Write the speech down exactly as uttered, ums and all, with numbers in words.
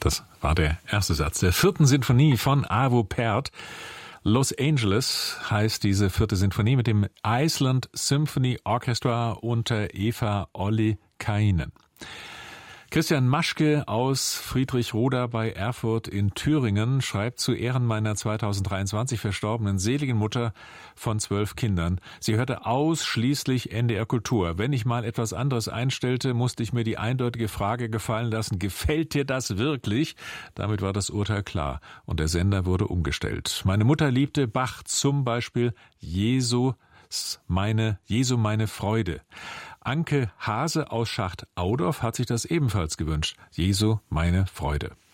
Das war der erste Satz der vierten Sinfonie von Arvo Pärt. Los Angeles heißt diese vierte Sinfonie mit dem Iceland Symphony Orchestra unter Eva Ollikainen. Christian Maschke aus Friedrichroda bei Erfurt in Thüringen schreibt zu Ehren meiner zweitausenddreiundzwanzig verstorbenen seligen Mutter von zwölf Kindern. Sie hörte ausschließlich N D R Kultur. Wenn ich mal etwas anderes einstellte, musste ich mir die eindeutige Frage gefallen lassen, gefällt dir das wirklich? Damit war das Urteil klar und der Sender wurde umgestellt. Meine Mutter liebte Bach, zum Beispiel Jesu meine, Jesu meine Freude. Anke Hase aus Schacht-Audorf hat sich das ebenfalls gewünscht. Jesu meine Freude.